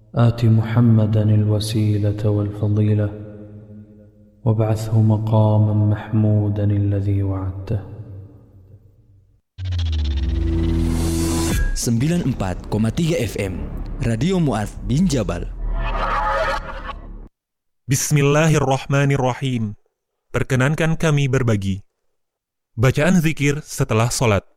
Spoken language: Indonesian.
آت محمدا الوسيلة والفضيلة وابعثه مقاما محمودا الذي وعدته. 94,3 FM Radio Mu'adz bin Jabal. Bismillahirrahmanirrahim. Perkenankan kami berbagi bacaan zikir setelah sholat.